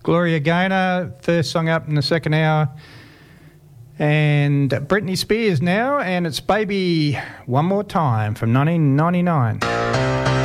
Gloria Gaynor, first song up in the second hour. And Britney Spears now, and it's Baby One More Time from 1999.